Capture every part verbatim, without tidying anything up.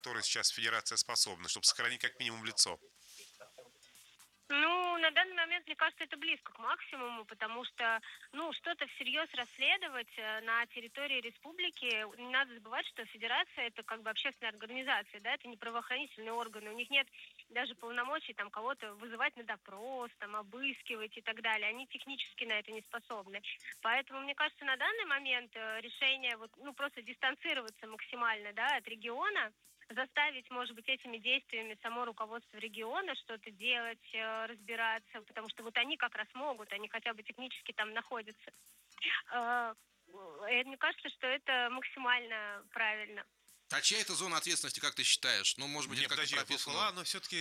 которой сейчас федерация способна, чтобы сохранить как минимум лицо? Ну, на данный момент, мне кажется, это близко к максимуму, потому что, ну, что-то всерьез расследовать э, на территории республики, не надо забывать, что федерация это как бы общественная организация, да, это не правоохранительные органы, у них нет даже полномочий там кого-то вызывать на допрос, там, обыскивать и так далее, они технически на это не способны. Поэтому, мне кажется, на данный момент э, решение, вот, ну, просто дистанцироваться максимально, да, от региона, заставить, может быть, этими действиями само руководство региона что-то делать, э, разбираться, потому что вот они как раз могут, они хотя бы технически там находятся. Э, э, Мне кажется, что это максимально правильно. А чья это зона ответственности, как ты считаешь? Ну, может быть, Не, это как-то подожди, прописано. ВФЛА, но все-таки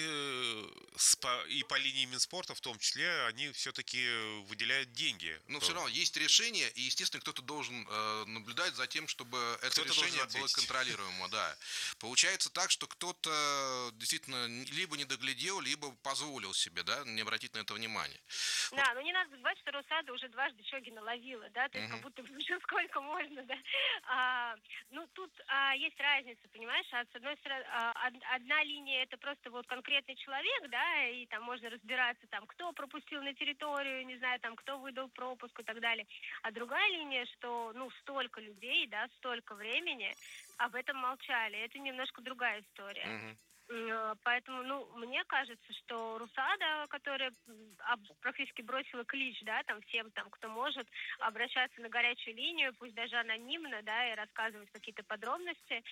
и по линии Минспорта в том числе, они все-таки выделяют деньги. Но все То равно есть решение, и, естественно, кто-то должен э, наблюдать за тем, чтобы это Кто-то должен решение было ответить. контролируемо, да. Получается так, что кто-то действительно либо не доглядел, либо позволил себе, да, не обратить на это внимание. Вот. Да, но не надо забывать, что Росада уже дважды Чогина ловила, да, то есть как Мгм. будто бы уже сколько можно, да. А, ну, тут а, есть разница, понимаешь, а, с одной стороны, а, од- одна линия это просто вот конкретный человек, да, и там можно разбираться, там, кто пропустил на территорию, не знаю, там, кто выдал пропуск и так далее. А другая линия, что, ну, столько людей, да, столько времени об этом молчали, это немножко другая история. Мгм. М, Поэтому, ну, мне кажется, что Русада, которая м, об- практически бросила клич, да, там всем, там, кто может, обращаться на горячую линию, пусть даже анонимно, да, и рассказывать какие-то подробности,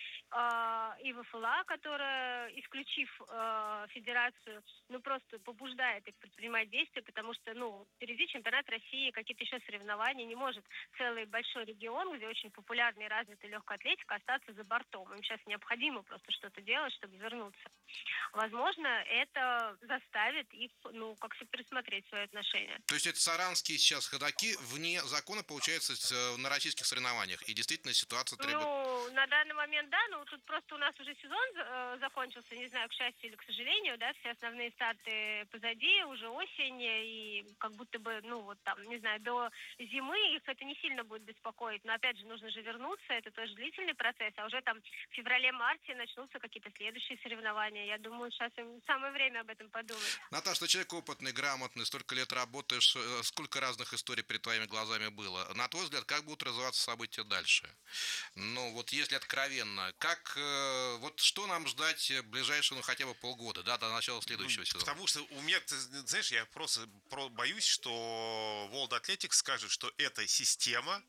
а, и ВФЛА, которая, исключив э, федерацию, ну, просто побуждает их предпринимать действия, потому что, ну, впереди чемпионат России, какие-то еще соревнования, не может целый большой регион, где очень популярная и развитая легкая атлетика, остаться за бортом. Им сейчас необходимо просто что-то делать, чтобы вернуться. Возможно, это заставит их, ну, как-то пересмотреть свои отношения. То есть это саранские сейчас ходаки вне закона, получается, с- э, на российских соревнованиях. И действительно ситуация требует. Ну, на данный момент, да, ну, тут просто у нас уже сезон э, закончился, не знаю, к счастью или к сожалению, да, все основные старты позади, уже осень, и как будто бы, ну, вот там, не знаю, до зимы их это не сильно будет беспокоить, но, опять же, нужно же вернуться, это тоже длительный процесс, а уже там в феврале-марте начнутся какие-то следующие соревнования, я думаю, сейчас им самое время об этом подумать. Наташа, ты человек опытный, грамотный, столько лет работаешь, э, сколько разных историй перед твоими глазами было. На твой взгляд, как будут развиваться события дальше? Ну, вот если откровенно, как, э, вот что нам ждать э, ближайшие, ну, хотя бы полгода, да, до начала Ну, М. следующего сезона? потому что у меня, ты знаешь, я просто про- боюсь, что World Athletics скажет, что это система,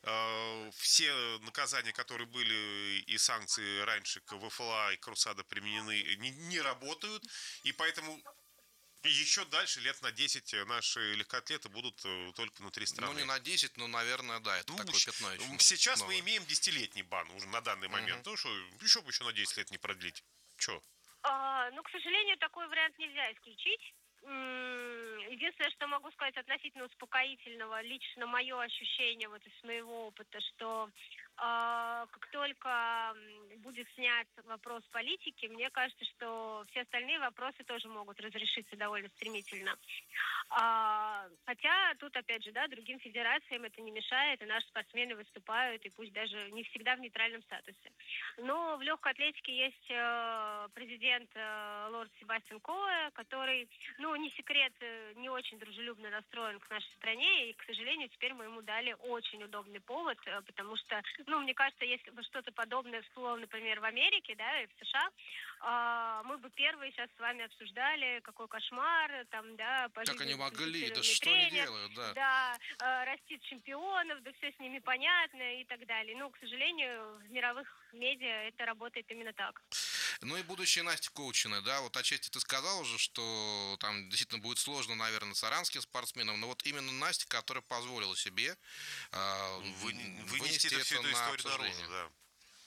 э, все наказания, которые были и санкции раньше к ВФЛА и к Русада применены, не, не работают, и поэтому еще дальше, лет на десять, наши легкоатлеты будут э, только внутри Ну, не страны. на десять, но, наверное, да, это Ну, такое пятно еще сейчас мы новое. имеем десятилетний бан уже на данный момент. Мгм. Ну что, еще бы еще на десять лет не продлить. Че? А, ну, к сожалению, такой вариант нельзя исключить. М, Единственное, что могу сказать относительно успокоительного, лично мое ощущение вот из моего опыта, что а, как только м, будет снят вопрос политики, мне кажется, что все остальные вопросы тоже могут разрешиться довольно стремительно. А, хотя тут, опять же, да, другим федерациям это не мешает, и наши спортсмены выступают, и пусть даже не всегда в нейтральном статусе. Но в легкой атлетике есть э, президент э, лорд Себастьян Коэ, который, ну, не секрет, э, не очень дружелюбно настроен к нашей стране, и, к сожалению, теперь мы ему дали очень удобный повод, э, потому что, ну, мне кажется, если бы что-то подобное всплыло, например, в Америке, да, и в США, э, мы бы первые сейчас с вами обсуждали, какой кошмар, там, да, Как они пожизненно могли, да дисквалифицированный что они тренер, делают, да. да, э, растит чемпионов, да все с ними понятно и так далее. Ну, к сожалению, в мировых медиа это работает именно так. Ну и будущее Насти Коучиной, да, вот отчасти ты сказал уже, что там действительно будет сложно, наверное, саранским спортсменам, но вот именно Настя, которая позволила себе э, Вы, вынести вынести это, всю это эту на историю наружу, обсуждение. да.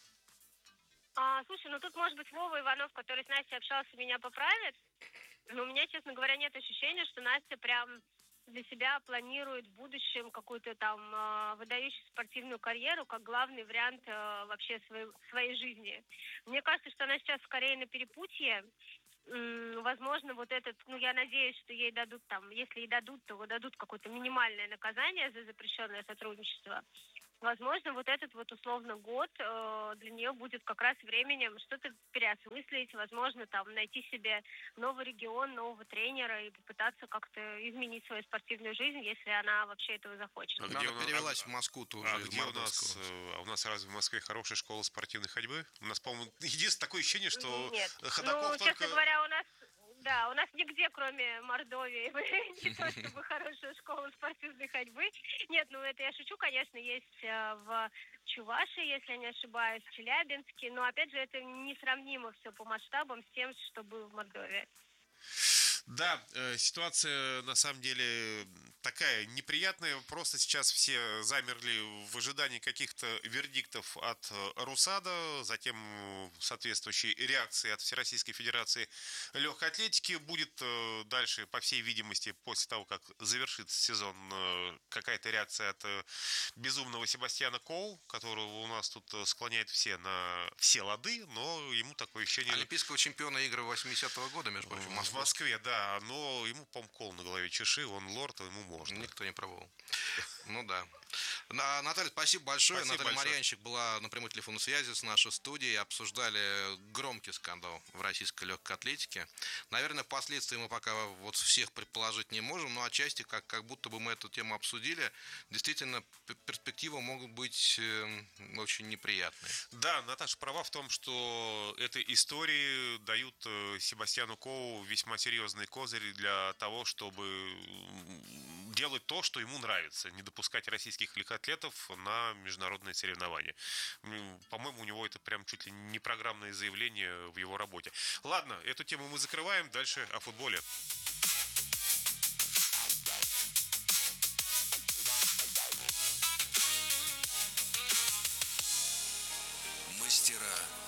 А, слушай, ну тут, может быть, Вова Иванов, который с Настей общался, меня поправит. Но у меня, честно говоря, нет ощущения, что Настя прям для себя планирует в будущем какую-то там э, выдающую спортивную карьеру как главный вариант э, вообще своей, своей жизни. Мне кажется, что она сейчас скорее на перепутье. М, Возможно, вот этот, ну, я надеюсь, что ей дадут там, если ей дадут, то дадут какое-то минимальное наказание за запрещенное сотрудничество. возможно, вот этот вот условно год э, для нее будет как раз временем что-то переосмыслить, возможно, там найти себе новый регион, нового тренера и попытаться как-то изменить свою спортивную жизнь, если она вообще этого захочет. А Ну, где она у нас- перевелась а- в Москву тоже А из где у нас, Мордовского. э, а у нас разве в Москве хорошая школа спортивной ходьбы? У нас, по-моему, единственное такое ощущение, что Нет. ходаков Ну, только... честно говоря, у нас, да, у нас нигде, кроме Мордовии, не то чтобы хорошая школа спортивной ходьбы. Нет, ну это я шучу, конечно, есть э, в Чувашии, если я не ошибаюсь, в Челябинске, но опять же это несравнимо все по масштабам с тем, что было в Мордовии. Да, э, ситуация на самом деле такая неприятная. Просто сейчас все замерли в ожидании каких-то вердиктов от э, РУСАДА, затем э, соответствующей реакции от Всероссийской Федерации легкой атлетики. Будет э, дальше, по всей видимости, после того, как завершится сезон, э, какая-то реакция от э, безумного Себастьяна Коу, которого у нас тут э, склоняет все на все лады, но ему такое ощущение... Олимпийского чемпиона игр восьмидесятого года, между прочим, в В Москве. Москве, да, но ему, по-моему, кол на голове чеши, он лорд, ему можно. Никто не пробовал. Ну да. На- Наталья, спасибо большое. Спасибо Наталья большое. Марьянчик была на прямой телефонной связи с нашей студией. Обсуждали громкий скандал в российской легкой атлетике. Наверное, последствия мы пока вот всех предположить не можем, но отчасти как, как будто бы мы эту тему обсудили. Действительно, п- перспективы могут быть э, очень неприятные. Да, Наташа права в том, что этой истории дают э, Себастьяну Коу весьма серьезные козыри для того, чтобы м, делать то, что ему нравится, не допускать российских легкоатлетов на международные соревнования. М, По-моему, у него это прям чуть ли не программное заявление в его работе. Ладно, эту тему мы закрываем, дальше о футболе. Мастера